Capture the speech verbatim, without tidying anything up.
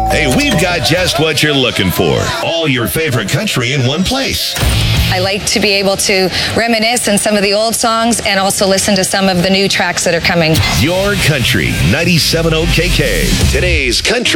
Hey, we've got just what you're looking for. All your favorite country in one place. I like to be able to reminisce on some of the old songs and also listen to some of the new tracks that are coming. Your country, ninety-seven point oh K K. Today's country.